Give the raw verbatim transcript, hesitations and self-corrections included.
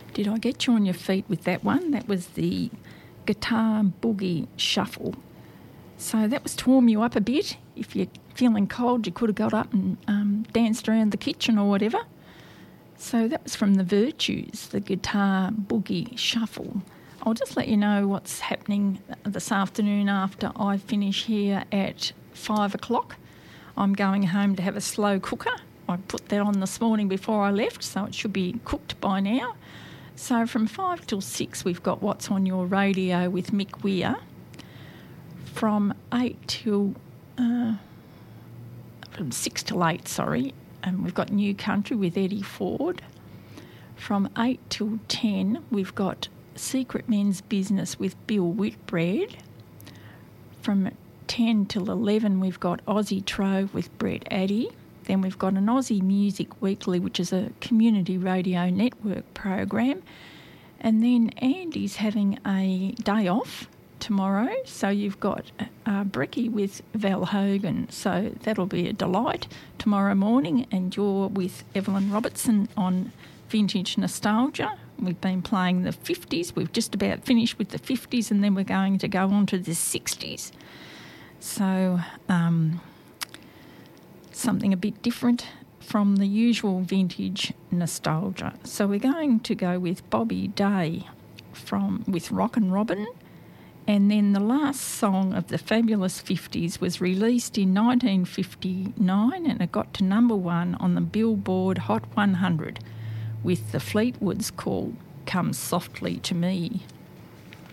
Did I get you on your feet with that one? That was the Guitar Boogie Shuffle. So that was to warm you up a bit. If you're feeling cold, you could have got up and um, danced around the kitchen or whatever. So that was from the Virtues, the Guitar Boogie Shuffle. I'll just let you know what's happening this afternoon after I finish here at five o'clock. I'm going home to have a slow cooker. I put that on this morning before I left, so it should be cooked by now. So from five till six, we've got What's on Your Radio with Mick Weir. From eight till... Uh, from six till eight, sorry, and we've got New Country with Eddie Ford. From eight till ten, we've got Secret Men's Business with Bill Whitbread. From ten till eleven, we've got Aussie Trove with Brett Addy. Then we've got an Aussie Music Weekly, which is a community radio network program. And then Andy's having a day off tomorrow, so you've got uh, Brecky with Val Hogan, so that'll be a delight tomorrow morning, and you're with Evelyn Robertson on Vintage Nostalgia. We've been playing the fifties, we've just about finished with the fifties, and then we're going to go on to the sixties. So um, something a bit different from the usual Vintage Nostalgia. So we're going to go with Bobby Day from with Rockin' Robin. And then the last song of the fabulous fifties was released in nineteen fifty-nine, and it got to number one on the Billboard Hot one hundred with the Fleetwoods called Come Softly to Me.